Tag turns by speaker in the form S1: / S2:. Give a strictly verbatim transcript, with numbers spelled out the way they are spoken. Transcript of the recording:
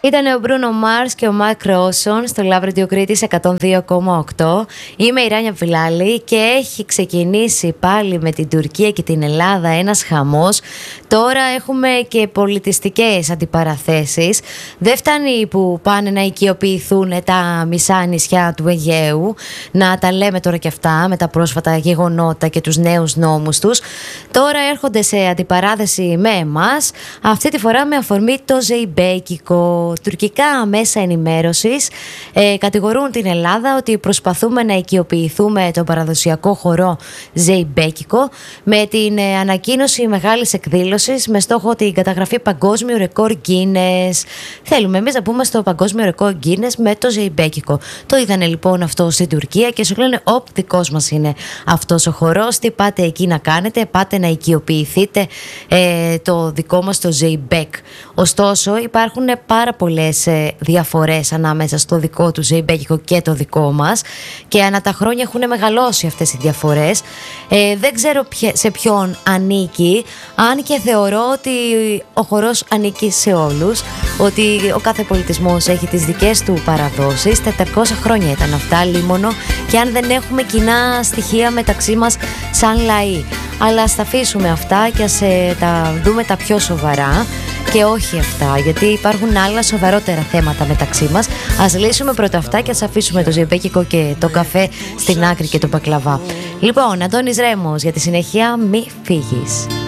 S1: Ήταν ο Μπρούνο Μάρς και ο Μαρκ Ρόσον στο Love Radio Κρήτης εκατόν δύο κόμμα οκτώ. Είμαι η Ράνια Βιλάλη και έχει ξεκινήσει πάλι με την Τουρκία και την Ελλάδα ένας χαμός. Τώρα έχουμε και πολιτιστικές αντιπαραθέσεις. Δεν φτάνει που πάνε να οικειοποιηθούν τα μισά νησιά του Αιγαίου, να τα λέμε τώρα και αυτά με τα πρόσφατα γεγονότα και τους νέους νόμους τους. Τώρα έρχονται σε αντιπαράθεση με εμάς, αυτή τη φορά με αφορμή το ζεϊμπέκικο. Τουρκικά μέσα ενημέρωσης ε, κατηγορούν την Ελλάδα ότι προσπαθούμε να οικειοποιηθούμε τον παραδοσιακό χορό ζεϊμπέκικο με την ε, ανακοίνωση μεγάλης εκδήλωσης με στόχο την καταγραφή παγκόσμιου ρεκόρ Guinness. Θέλουμε εμείς να πούμε στο παγκόσμιο ρεκόρ Guinness με το ζεϊμπέκικο. Το είδανε λοιπόν αυτό στην Τουρκία και σου λένε όπ, δικός μας είναι αυτός ο χορός, τι πάτε εκεί να κάνετε, πάτε να οικειοποιηθείτε ε, το δικό μας το ζεϊμπέκ. Ωστόσο υπάρχουν πάρα πολλές ε, διαφορές ανάμεσα στο δικό του ζεϊμπέκικο και το δικό μας και ανά τα χρόνια έχουν μεγαλώσει αυτές οι διαφορές. Ε, δεν ξέρω ποιο, σε ποιον ανήκει, αν και θεωρώ ότι ο χορός ανήκει σε όλους, ότι ο κάθε πολιτισμός έχει τις δικές του παραδόσεις. τετρακόσια χρόνια ήταν αυτά λίμωνο και αν δεν έχουμε κοινά στοιχεία μεταξύ μας σαν λαοί. Αλλά ας τα αφήσουμε αυτά και ας ε, τα δούμε τα πιο σοβαρά και όχι αυτά, γιατί υπάρχουν άλλα σοβαρότερα θέματα μεταξύ μας. Ας λύσουμε πρώτα αυτά και ας αφήσουμε το ζεϊμπέκικο και το καφέ στην άκρη και το μπακλαβά. Λοιπόν, Αντώνης Ρέμος, για τη συνέχεια μη φύγεις.